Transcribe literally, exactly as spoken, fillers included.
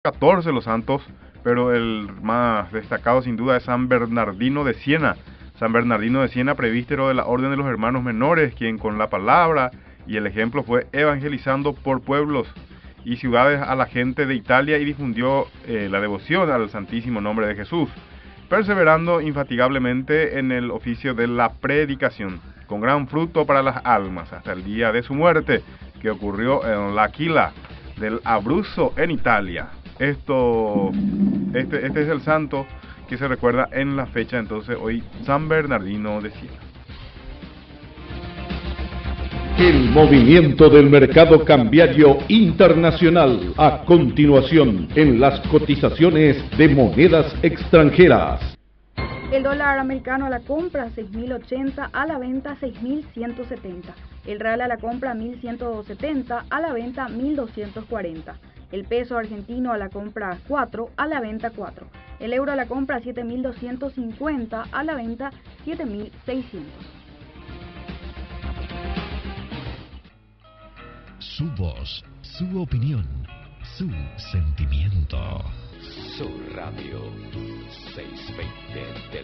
catorce los santos, pero el más destacado sin duda es San Bernardino de Siena. San Bernardino de Siena, presbítero de la Orden de los Hermanos Menores, quien con la palabra y el ejemplo fue evangelizando por pueblos y ciudades a la gente de Italia y difundió eh, la devoción al Santísimo Nombre de Jesús, perseverando infatigablemente en el oficio de la predicación, con gran fruto para las almas, hasta el día de su muerte, que ocurrió en L'Aquila del Abruzzo, en Italia. Esto, este, este es el santo que se recuerda en la fecha, entonces hoy, San Bernardino de Siena. El movimiento del mercado cambiario internacional. A continuación, en las cotizaciones de monedas extranjeras. El dólar americano a la compra seis mil ochenta, a la venta seis mil ciento setenta. El real a la compra mil ciento setenta, a la venta mil doscientos cuarenta. El peso argentino a la compra cuatro, a la venta cuatro. El euro a la compra siete mil doscientos cincuenta, a la venta siete mil seiscientos. Su voz, su opinión, su sentimiento. Su radio seiscientos veinte.